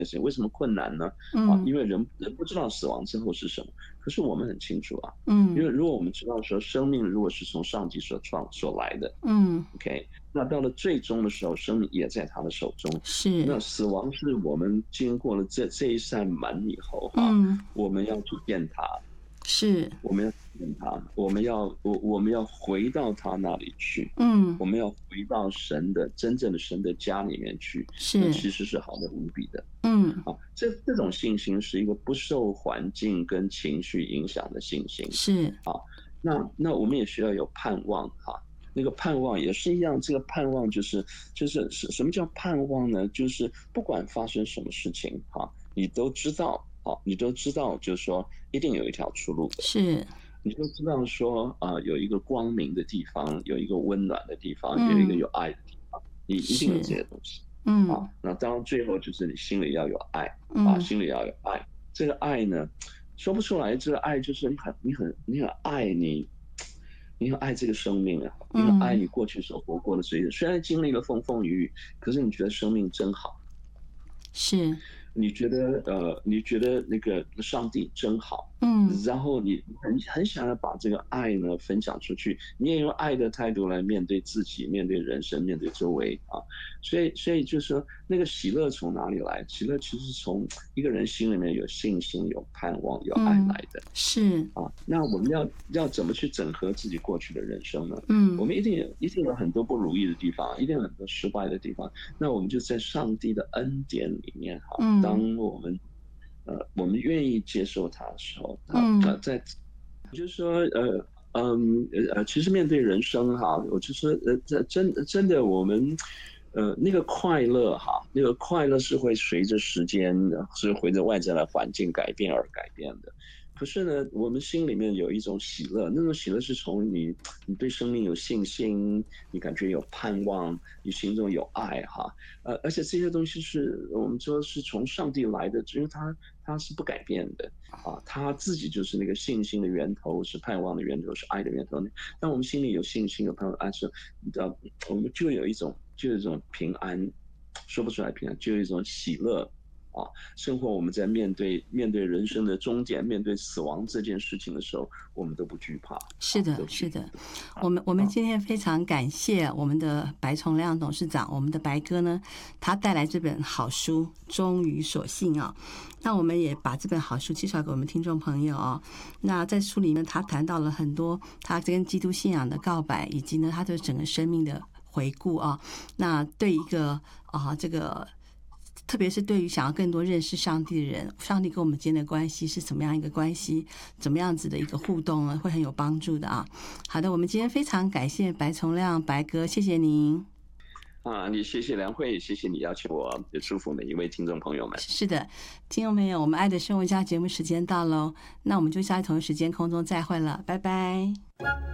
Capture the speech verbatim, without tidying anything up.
事情。为什么困难呢？啊， 嗯因为人人不知道死亡之后是什么，可是我们很清楚啊。因嗯为如果我们知道说生命如果是从上帝所创所来的嗯， ，OK，那到了最终的时候，生命也在他的手中。 是， 那死亡是我们经过了这这一扇门以后哈， 嗯我们要去见他， 是， 我们要见他，我们要我我们要回到他那里去， 嗯我们要回到神的真正的神的家里面去，那是， 其实是好的无比的。 嗯啊，这这种信心是一个不受环境跟情绪影响的信心。 是， 啊，那那我们也需要有盼望哈。那个盼望也是一样，这个盼望就是就是什什么叫盼望呢？就是不管发生什么事情哈，你都知道，啊，你都知道，就是说一定有一条出路的。 是， 你都知道说啊，有一个光明的地方，有一个温暖的地方，有一个嗯有爱的地方，你一定有是， 这些东西。啊， 嗯那当然最后就是你心里要有爱啊， 嗯心里要有爱。这个爱呢，说不出来，这个爱就是你很你很你很爱你，你很爱这个生命啊，你很爱嗯， 你过去所活过的岁月。虽然经历了风风雨雨，可是你觉得生命真好。 是， 你觉得呃，你觉得那个上帝真好， 嗯然后你很很想要把这个爱呢分享出去，你也用爱的态度来面对自己、面对人生、面对周围啊。所以，所以就是说，那个喜乐从哪里来？喜乐其实是从一个人心里面有信心、有盼望、有爱嗯来的。 是， 啊，那我们要要怎么去整合自己过去的人生呢？我嗯们一定有一定有很多不如意的地方，一定有很多失败的地方。那我们就在上帝的恩典里面哈， 嗯当我们呃我们愿意接受他的时候，他呃嗯在就是说呃嗯呃其实面对人生哈，我就说呃这真真的我们。呃，那个快乐哈，那个快乐是会随着时间，是随着外在的环境改变而改变的。可是呢，我们心里面有一种喜乐，那种喜乐是从你你对生命有信心，你感觉有盼望，你心中有爱哈。呃，而且这些东西是我们说是从上帝来的，因为他他是不改变的啊，他自己就是那个信心的源头，是盼望的源头，是爱的源头。当我们心里有信心、有盼望、爱时，你知道，我们就有一种就有一种平安，说不出来平安，就有一种喜乐。啊，生活我们在面对面对人生的终点，面对死亡这件事情的时候，我们都不惧怕啊， 是的， 都不惧怕。 是的，我们我们啊， 今天非常感谢我们的白崇亮董事长，我们的白哥呢，他带来这本好书《忠于所信》啊。那我们也把这本好书介绍给我们听众朋友啊。那在书里面，他谈到了很多他跟基督信仰的告白，以及呢他对整个生命的回顾啊。那对一个啊这个。特别是对于想要更多认识上帝的人，上帝跟我们之间的关系是怎么样一个关系，怎么样子的一个互动呢，会很有帮助的啊。好的，我们今天非常感谢白崇亮白哥，谢谢您。 啊，你谢谢梁慧，谢谢你邀请我，也祝福每一位听众朋友们。 是的，听众朋友，我们爱的生活家节目时间到喽，那我们就下一同一时间空中再会了，拜拜。